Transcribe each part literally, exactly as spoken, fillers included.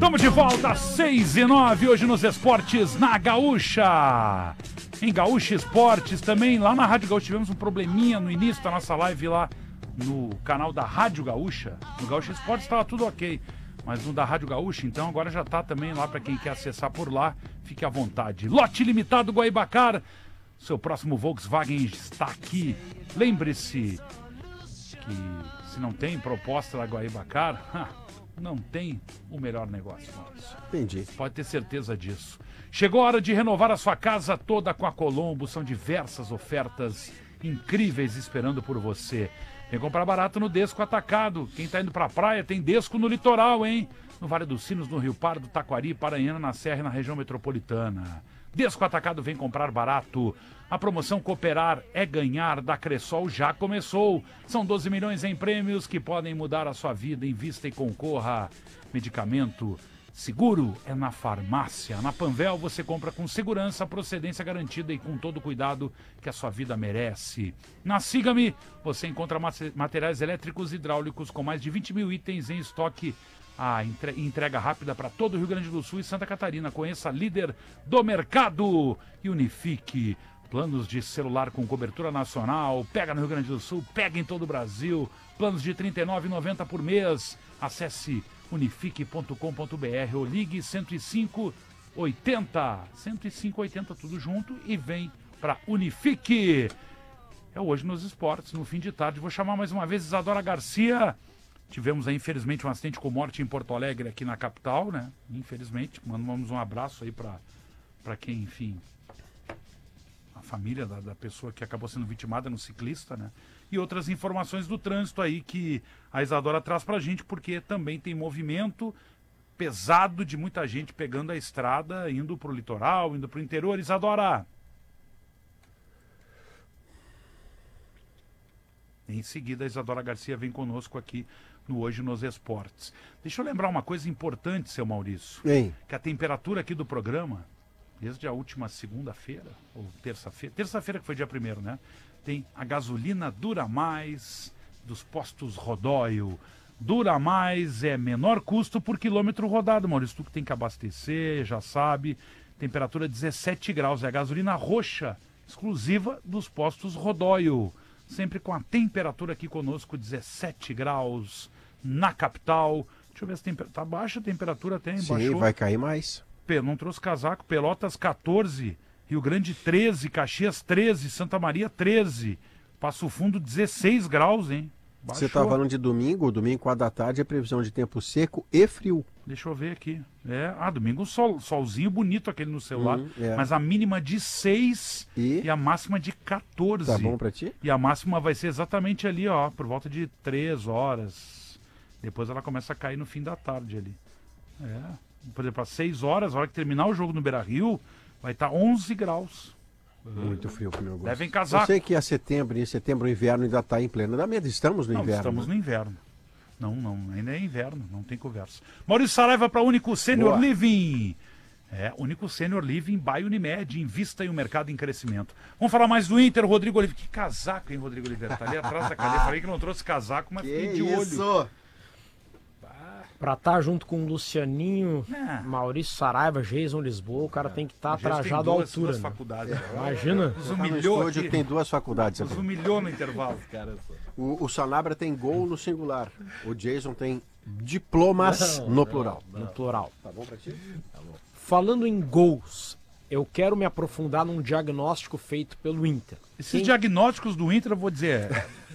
Estamos de volta às seis e nove, hoje nos esportes na Gaúcha. Em Gaúcha Esportes também, lá na Rádio Gaúcha tivemos um probleminha no início da nossa live lá no canal da Rádio Gaúcha. No Gaúcha Esportes estava tudo ok, mas no da Rádio Gaúcha, então agora já está também lá para quem quer acessar por lá, fique à vontade. Lote limitado Guaibacar, seu próximo Volkswagen está aqui. Lembre-se que se não tem proposta da Guaibacar, não tem o melhor negócio. Maurício. Entendi. Pode ter certeza disso. Chegou a hora de renovar a sua casa toda com a Colombo. São diversas ofertas incríveis esperando por você. Vem comprar barato no Desco Atacado. Quem tá indo pra praia tem Desco no litoral, hein? No Vale dos Sinos, no Rio Pardo, Taquari, Paranhana, na Serra e na região metropolitana. Desco Atacado vem comprar barato. A promoção Cooperar é Ganhar da Cressol já começou. São doze milhões em prêmios que podem mudar a sua vida. Invista e concorra. Medicamento seguro é na farmácia. Na Panvel você compra com segurança, procedência garantida e com todo o cuidado que a sua vida merece. Na Siga-me você encontra materiais elétricos e hidráulicos com mais de vinte mil itens em estoque. A entrega rápida para todo o Rio Grande do Sul e Santa Catarina. Conheça a líder do mercado. Unifique. Planos de celular com cobertura nacional. Pega no Rio Grande do Sul, pega em todo o Brasil. Planos de trinta e nove reais e noventa centavos por mês. Acesse unifique ponto com ponto b r ou ligue cento e cinco oitenta. cento e cinco oitenta tudo junto e vem para Unifique. É hoje nos esportes, no fim de tarde. Vou chamar mais uma vez Isadora Garcia. Tivemos aí, infelizmente, um acidente com morte em Porto Alegre, aqui na capital, né? Infelizmente. Mandamos um abraço aí para para quem, enfim, a família da, da pessoa que acabou sendo vitimada no ciclista, né? E outras informações do trânsito aí que a Isadora traz pra gente, porque também tem movimento pesado de muita gente pegando a estrada, indo pro litoral, indo pro interior. Isadora! Em seguida, a Isadora Garcia vem conosco aqui no Hoje nos Esportes. Deixa eu lembrar uma coisa importante, seu Maurício. Ei. Que a temperatura aqui do programa, desde a última segunda-feira, ou terça-feira, terça-feira que foi dia primeiro, né? Tem a gasolina Dura Mais dos postos Rodóio. Dura Mais é menor custo por quilômetro rodado, Maurício. Tu que tem que abastecer, já sabe. Temperatura dezessete graus. É a gasolina roxa, exclusiva dos postos Rodóio. Sempre com a temperatura aqui conosco, dezessete graus na capital. Deixa eu ver se tem, tá baixa a temperatura, tem, Sim, baixou. vai cair mais. Não trouxe casaco. Pelotas quatorze, Rio Grande treze, Caxias treze, Santa Maria treze, Passo Fundo dezesseis graus, hein? Baixou. Você tá falando de domingo, domingo quatro da tarde é previsão de tempo seco e frio. Deixa eu ver aqui. É, ah, domingo sol, solzinho bonito aquele no celular, Hum, é. mas a mínima de seis e... e a máxima de quatorze. Tá bom pra ti? E a máxima vai ser exatamente ali, ó, por volta de três horas. Depois ela começa a cair no fim da tarde ali. É, por exemplo, às seis horas, a hora que terminar o jogo no Beira-Rio, vai estar tá onze graus. Muito frio pro meu gosto. Devem casar. Eu sei que é setembro, e setembro o inverno ainda está em plena. Dá medo, estamos no não, inverno. Estamos né? no inverno. Não, não, ainda é inverno, não tem conversa. Maurício Saraiva para Único Senior Living. É, Único Senior Living by Unimed, invista em um mercado em crescimento. Vamos falar mais do Inter, Rodrigo Oliveira. Que casaco, hein, Rodrigo Oliveira? Tá ali atrás da cadeia. Falei que não trouxe casaco, mas que fiquei de isso? olho. Pra estar tá junto com o Lucianinho, é. Maurício Saraiva, Jason Lisboa, o cara é. tem que estar tá trajado à altura. Duas né? faculdades. Imagina. Nos humilhou aqui. Tem duas faculdades. Nos humilhou no intervalo. O, o Sanabria tem gol no singular. O Jason tem diplomas não, no não, plural. No plural. Tá bom pra ti? Tá bom. Falando em gols, eu quero me aprofundar num diagnóstico feito pelo Inter. Esses Quem... diagnósticos do Inter, eu vou dizer...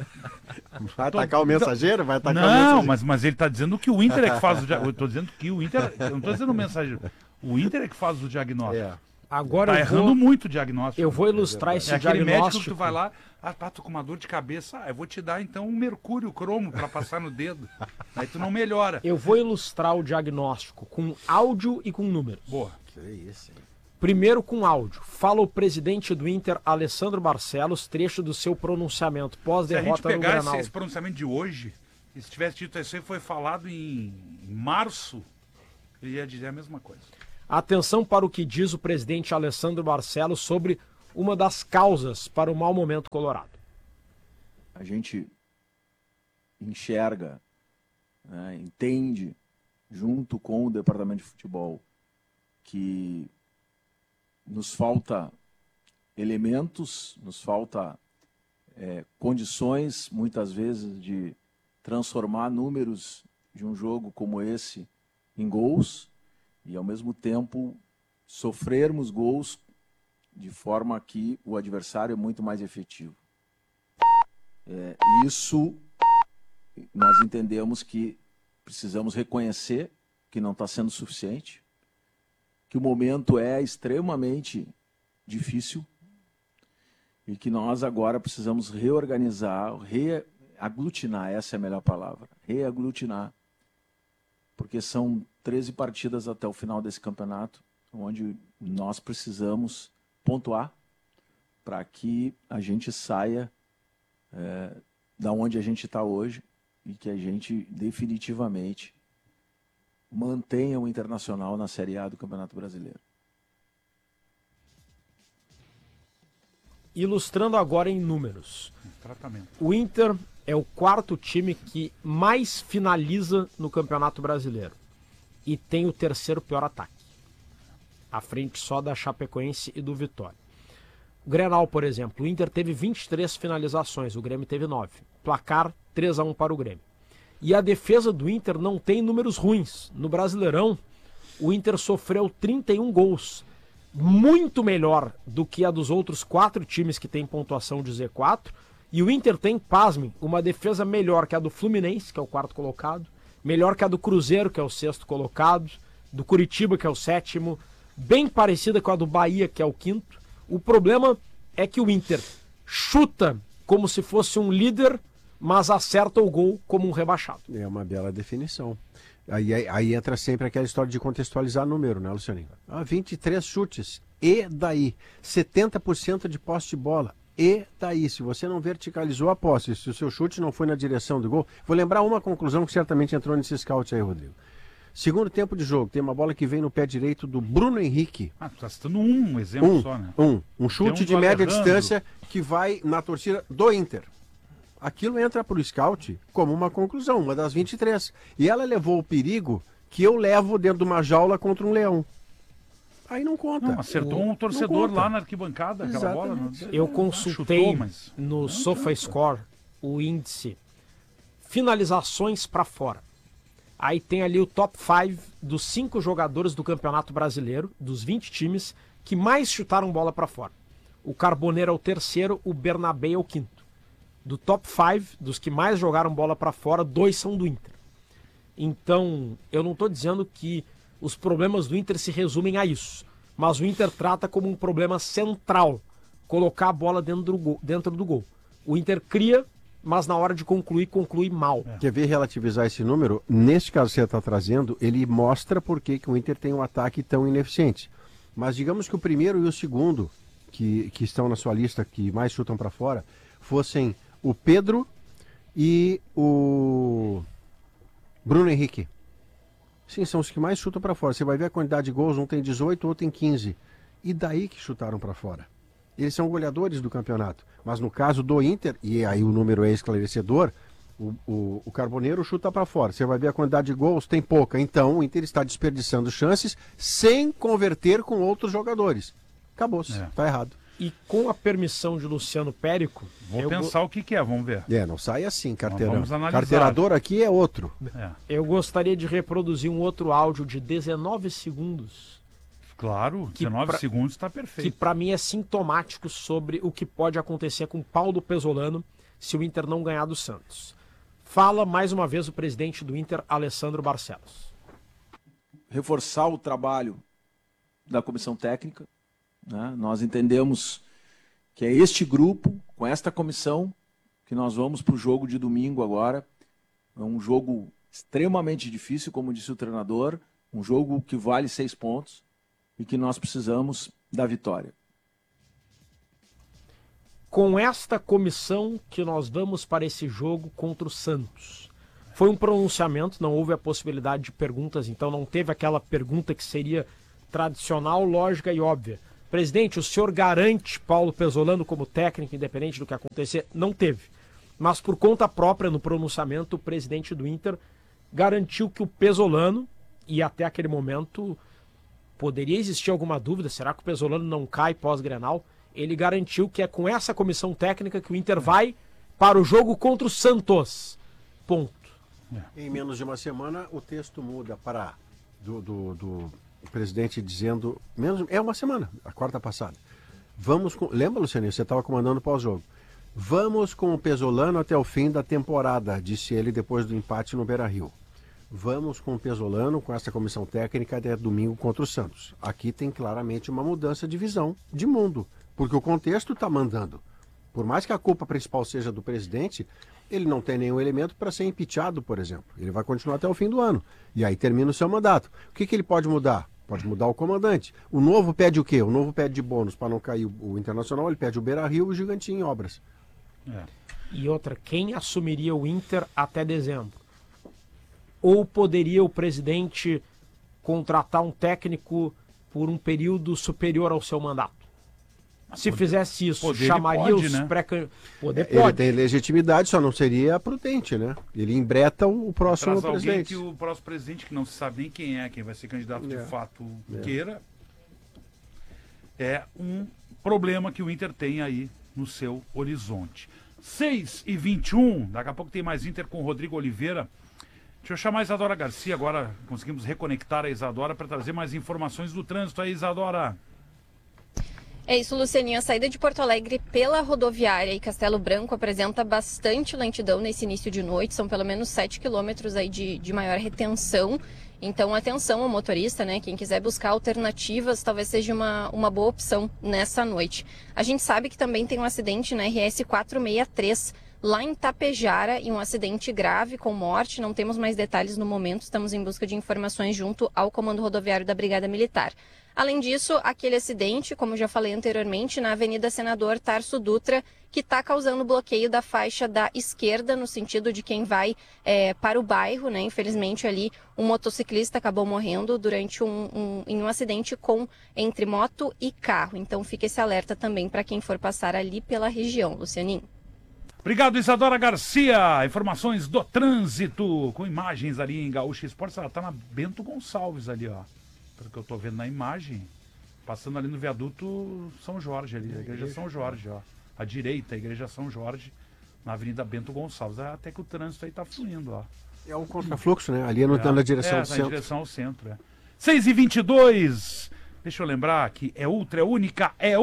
Vai atacar o mensageiro? Vai atacar não, o mensageiro. mas, mas ele tá dizendo que o Inter é que faz o diagnóstico. Eu tô dizendo que o Inter... Eu não tô dizendo o mensageiro. O Inter é que faz o diagnóstico. É. Agora tá eu errando vou... muito o diagnóstico. Eu vou ilustrar é esse é aquele diagnóstico. médico que tu vai lá, ah, tá, tô com uma dor de cabeça, ah, eu vou te dar então um mercúrio cromo pra passar no dedo. Aí tu não melhora. Eu vou ilustrar o diagnóstico com áudio e com números. Boa. Que isso, hein? Primeiro com áudio. Fala o presidente do Inter, Alessandro Barcelos, trecho do seu pronunciamento pós-derrota no Grenal. Se a gente pegar esse, esse pronunciamento de hoje, e se tivesse dito isso aí, foi falado em, em março, ele ia dizer a mesma coisa. Atenção para o que diz o presidente Alessandro Barcelos sobre uma das causas para o mau momento colorado. A gente enxerga, né, entende junto com o departamento de futebol, que nos falta elementos, nos falta é, condições, muitas vezes, de transformar números de um jogo como esse em gols e, ao mesmo tempo, sofrermos gols de forma que o adversário é muito mais efetivo. É, isso, nós entendemos que precisamos reconhecer que não está sendo suficiente, que o momento é extremamente difícil e que nós agora precisamos reorganizar, reaglutinar, essa é a melhor palavra, reaglutinar, porque são treze partidas até o final desse campeonato, onde nós precisamos pontuar para que a gente saia é, da onde a gente está hoje e que a gente definitivamente mantenha o Internacional na Série A do Campeonato Brasileiro. Ilustrando agora em números. Tratamento. O Inter é o quarto time que mais finaliza no Campeonato Brasileiro e tem o terceiro pior ataque, à frente só da Chapecoense e do Vitória. O Grenal, por exemplo, o Inter teve vinte e três finalizações, o Grêmio teve nove. Placar três a um para o Grêmio. E a defesa do Inter não tem números ruins. No Brasileirão, o Inter sofreu trinta e um gols, muito melhor do que a dos outros quatro times que têm pontuação de Z quatro. E o Inter tem, pasmem, uma defesa melhor que a do Fluminense, que é o quarto colocado, melhor que a do Cruzeiro, que é o sexto colocado, do Curitiba, que é o sétimo, bem parecida com a do Bahia, que é o quinto. O problema é que o Inter chuta como se fosse um líder, mas acerta o gol como um rebaixado. É uma bela definição. Aí, aí, aí entra sempre aquela história de contextualizar número, né, Lucianinho? Ah, vinte e três chutes, e daí? setenta por cento de posse de bola, e daí? Se você não verticalizou a posse, se o seu chute não foi na direção do gol... Vou lembrar uma conclusão que certamente entrou nesse scout aí, Rodrigo. Segundo tempo de jogo, tem uma bola que vem no pé direito do Bruno Henrique. Ah, tu tá citando um exemplo um, só, né? Um, um chute um de média Alejandro. distância que vai na torcida do Inter. Aquilo entra para o scout como uma conclusão, uma das vinte e três. E ela levou o perigo que eu levo dentro de uma jaula contra um leão. Aí não conta. Não, acertou O- um torcedor não lá conta. na arquibancada, aquela bola. Exatamente. Não- Eu não consultei chutou, mas- no SofaScore o índice finalizações para fora. Aí tem ali o top cinco dos cinco jogadores do Campeonato Brasileiro, dos vinte times, que mais chutaram bola para fora. O Carboneiro é o terceiro, o Bernabé é o quinto. Do top cinco, dos que mais jogaram bola para fora, dois são do Inter. Então, eu não estou dizendo que os problemas do Inter se resumem a isso, mas o Inter trata como um problema central colocar a bola dentro do gol. Dentro do gol. O Inter cria, mas na hora de concluir, conclui mal. Quer ver relativizar esse número? Nesse caso que você está trazendo, ele mostra por que que o Inter tem um ataque tão ineficiente. Mas digamos que o primeiro e o segundo, que, que estão na sua lista, que mais chutam para fora, fossem o Pedro e o Bruno Henrique. Sim, são os que mais chutam para fora. Você vai ver a quantidade de gols, um tem dezoito, outro tem quinze. E daí que chutaram para fora. Eles são goleadores do campeonato. Mas no caso do Inter, e aí o número é esclarecedor, o, o, o Carboneiro chuta para fora. Você vai ver a quantidade de gols, tem pouca. Então o Inter está desperdiçando chances sem converter com outros jogadores. Acabou-se. É. Tá errado. E com a permissão de Luciano Périco, Vou eu, pensar o que, que é, vamos ver. É, não sai assim, carteirão. vamos analisar. Carteirador aqui é outro. É, eu gostaria de reproduzir um outro áudio de dezenove segundos, claro, Que dezenove pra- segundos está que perfeito. para mim é sintomático sobre o que pode acontecer com Paulo Pesolano se o Inter não ganhar do Santos. Fala mais uma vez o presidente do Inter, Alessandro Barcelos. Reforçar o trabalho da comissão técnica, né? Nós entendemos que é este grupo, com esta comissão, que nós vamos para o jogo de domingo agora. É um jogo extremamente difícil, como disse o treinador, um jogo que vale seis pontos e que nós precisamos da vitória. Com esta comissão que nós vamos para esse jogo contra o Santos. Foi um pronunciamento, não houve a possibilidade de perguntas, então não teve aquela pergunta que seria tradicional, lógica e óbvia. Presidente, o senhor garante Paulo Pesolano como técnico, independente do que acontecer? Não teve. Mas por conta própria, no pronunciamento, o presidente do Inter garantiu que o Pesolano e até aquele momento poderia existir alguma dúvida, será que o Pesolano não cai pós-Grenal? Ele garantiu que é com essa comissão técnica que o Inter vai para o jogo contra o Santos. Ponto. Em menos de uma semana, o texto muda para do, do, do presidente dizendo... Menos, é uma semana, a quarta passada. Vamos com, lembra, Luciano, você estava comandando o pós-jogo. Vamos com o Pesolano até o fim da temporada, disse ele depois do empate no Beira-Rio. Vamos com o Pesolano, com essa comissão técnica, até domingo contra o Santos. Aqui tem claramente uma mudança de visão de mundo, porque o contexto está mandando. Por mais que a culpa principal seja do presidente, ele não tem nenhum elemento para ser impeachado, por exemplo. Ele vai continuar até o fim do ano. E aí termina o seu mandato. O que, que ele pode mudar? Pode mudar o comandante. O Novo pede o quê? O Novo pede de bônus para não cair o, o Internacional, ele pede o Beira-Rio e o Gigantinho em obras. É. E outra, quem assumiria o Inter até dezembro? Ou poderia o presidente contratar um técnico por um período superior ao seu mandato? Se poder, fizesse isso, chamaria pode, os né? pré-candidatos. Poder pode. Ele tem legitimidade, só não seria prudente, né? Ele embreta o próximo Traz presidente. Alguém que o próximo presidente, que não se sabe nem quem é, quem vai ser candidato é. de fato é. queira, é um problema que o Inter tem aí no seu horizonte. seis e vinte e um, daqui a pouco tem mais Inter com o Rodrigo Oliveira. Deixa eu chamar a Isadora Garcia agora, conseguimos reconectar a Isadora para trazer mais informações do trânsito aí, Isadora. É isso, Lucianinho. A saída de Porto Alegre pela rodoviária e Castelo Branco apresenta bastante lentidão nesse início de noite. São pelo menos sete quilômetros aí de, de maior retenção. Então, atenção ao motorista, né? Quem quiser buscar alternativas, talvez seja uma, uma boa opção nessa noite. A gente sabe que também tem um acidente na R S quatrocentos e sessenta e três, lá em Tapejara, e um acidente grave com morte. Não temos mais detalhes no momento, estamos em busca de informações junto ao Comando Rodoviário da Brigada Militar. Além disso, aquele acidente, como já falei anteriormente, na Avenida Senador Tarso Dutra, que está causando bloqueio da faixa da esquerda, no sentido de quem vai é, para o bairro, né? Infelizmente, ali, um motociclista acabou morrendo durante um, um, em um acidente com, entre moto e carro. Então, fica esse alerta também para quem for passar ali pela região, Lucianinho. Obrigado, Isadora Garcia. Informações do trânsito, com imagens ali em Gaúcha Esportes. Ela está na Bento Gonçalves ali, ó. Pelo que eu estou vendo na imagem, passando ali no viaduto São Jorge, ali, a Igreja São Jorge, ó. À direita, a Igreja São Jorge, na Avenida Bento Gonçalves. Até que o trânsito aí está fluindo, ó. É um contrafluxo, né? Ali é no, é, na direção é, do centro. na direção ao centro, é. seis e vinte e dois. Deixa eu lembrar que é Ultra, é única, é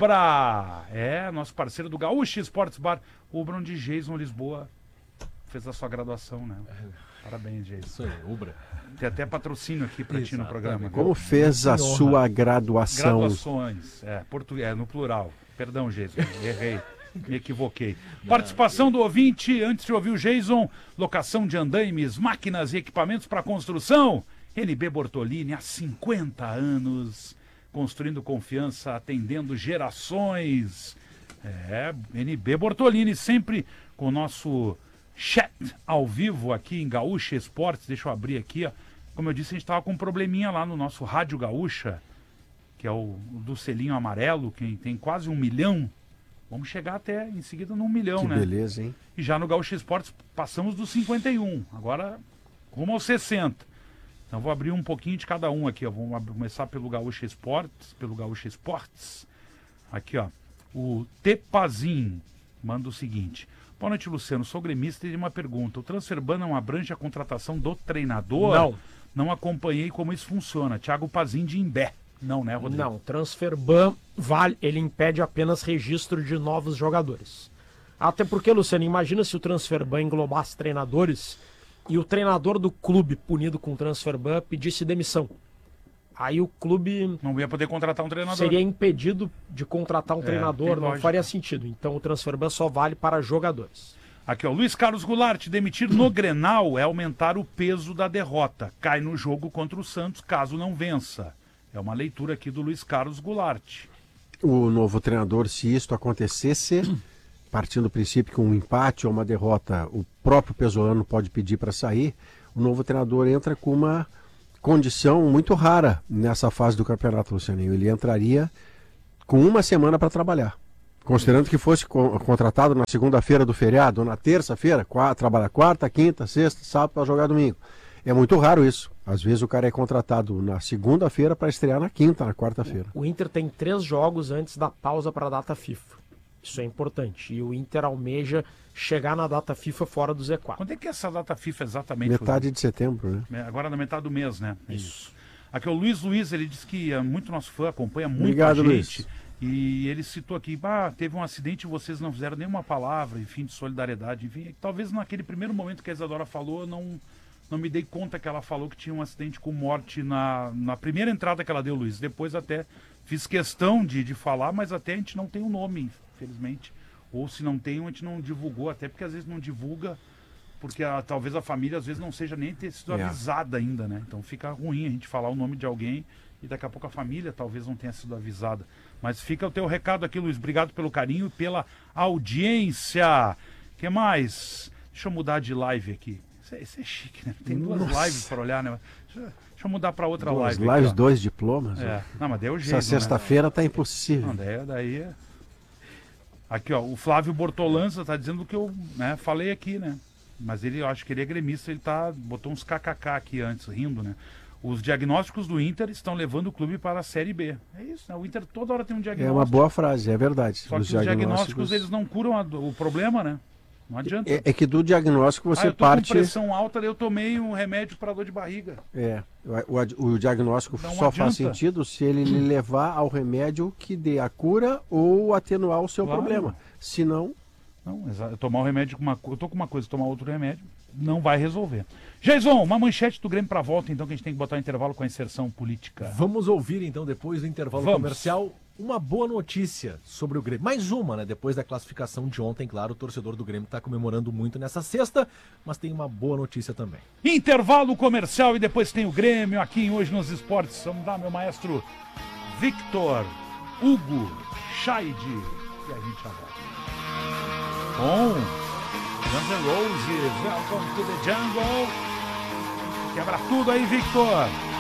Ubra. É, nosso parceiro do Gaúcha Esportes Bar. Ubra, onde Jason Lisboa fez a sua graduação, né? Parabéns, Jason. Isso aí, Ubra. Tem até patrocínio aqui para ti no programa. Como fez a sua graduação? Graduações, é, português, é, no plural. Perdão, Jason, errei, me equivoquei. Participação do ouvinte, antes de ouvir o Jason, locação de andaimes, máquinas e equipamentos para construção. N B Bortolini, há cinquenta anos, construindo confiança, atendendo gerações. É, N B Bortolini, sempre com o nosso chat ao vivo aqui em Gaúcha Esportes. Deixa eu abrir aqui, ó. Como eu disse, a gente estava com um probleminha lá no nosso Rádio Gaúcha, que é o, o do selinho amarelo, que tem quase um milhão. Vamos chegar até em seguida num milhão, que né? Beleza, hein? E já no Gaúcha Esportes passamos dos cinquenta e um, agora rumo aos sessenta. Então vou abrir um pouquinho de cada um aqui, ó. Vamos começar pelo Gaúcha Esportes, pelo Gaúcha Esportes. Aqui, ó. O Tepazin manda o seguinte: boa noite, Luciano. Sou gremista e tem uma pergunta. O Transferban não abrange a contratação do treinador? Não. Não acompanhei como isso funciona. Thiago Pazin de Imbé. Não, né, Rodrigo? Não. Transferban vale, ele impede apenas registro de novos jogadores. Até porque, Luciano, imagina se o Transferban englobasse treinadores e o treinador do clube punido com o Transferban pedisse demissão. Aí o clube não ia poder contratar um treinador. Seria impedido de contratar um é, treinador, não faria sentido. Então o Transferban só vale para jogadores. Aqui, ó, Luiz Carlos Goulart, demitir no Grenal é aumentar o peso da derrota. Cai no jogo contra o Santos, caso não vença. É uma leitura aqui do Luiz Carlos Goulart. O novo treinador, se isto acontecesse, partindo do princípio que um empate ou uma derrota, o próprio Pesolano pode pedir para sair, o novo treinador entra com uma condição muito rara nessa fase do campeonato, Lucianinho. Ele entraria com uma semana para trabalhar. Considerando que fosse co- contratado na segunda-feira do feriado, ou na terça-feira, qua- trabalha quarta, quinta, sexta, sábado para jogar domingo. É muito raro isso. Às vezes o cara é contratado na segunda-feira para estrear na quinta, na quarta-feira. O Inter tem três jogos antes da pausa para a data FIFA. Isso é importante. E o Inter almeja chegar na data FIFA fora do Z quatro. Quando é que é essa data FIFA exatamente? Metade de setembro, né? Agora na metade do mês, né? É isso. Aqui o Luiz Luiz, ele disse que é muito nosso fã, acompanha muito Obrigado, a gente. Luiz. E ele citou aqui, ah, teve um acidente e vocês não fizeram nenhuma palavra, enfim, de solidariedade. Enfim, talvez naquele primeiro momento que a Isadora falou, eu não, não me dei conta que ela falou que tinha um acidente com morte na, na primeira entrada que ela deu, Luiz. Depois até fiz questão de, de falar, mas até a gente não tem o um nome, infelizmente. Ou se não tem, a gente não divulgou, até porque às vezes não divulga, porque a, talvez a família às vezes não seja nem ter sido Yeah. avisada ainda, né? Então fica ruim a gente falar o nome de alguém e daqui a pouco a família talvez não tenha sido avisada. Mas fica o teu recado aqui, Luiz. Obrigado pelo carinho e pela audiência. O que mais? Deixa eu mudar de live aqui. Isso é, isso é chique, né? Tem duas Nossa. lives para olhar, né? Deixa, deixa eu mudar para outra Duas live. lives, aqui, ó. dois diplomas. É. né? Não, mas daí é o jeito, Essa sexta-feira tá impossível. Não, daí, daí é... Aqui, ó, o Flávio Bortolanza tá dizendo o que eu né, falei aqui, né? Mas ele, eu acho que ele é gremista, ele tá, botou uns kkk aqui antes, rindo, né? Os diagnósticos do Inter estão levando o clube para a Série B. É isso, né? O Inter toda hora tem um É diagnóstico. uma boa frase, é verdade. Só que os diagnósticos, eles não curam a- o problema, né? Não adianta. É, é que do diagnóstico ah, você eu tô parte. com pressão alta, daí eu tomei um remédio para dor de barriga. É, o, o- o diagnóstico Não só faz adianta. sentido se ele lhe levar ao remédio que dê a cura ou atenuar o seu Claro. problema. Se não, Não, exa- eu tomar um remédio com uma co- eu tô com uma coisa, tomar outro remédio, não vai resolver. Jason, uma manchete do Grêmio para volta, então, que a gente tem que botar um intervalo com a inserção política. Vamos ouvir então, depois do intervalo Vamos. comercial, uma boa notícia sobre o Grêmio. Mais uma, né? Depois da classificação de ontem, claro, o torcedor do Grêmio está comemorando muito nessa sexta, mas tem uma boa notícia também. Intervalo comercial e depois tem o Grêmio aqui em Hoje nos Esportes. Vamos dar meu maestro Victor Hugo Scheid. E a gente já volta. Com Guns N' Roses, Welcome to the Jungle. Quebra tudo aí, Victor.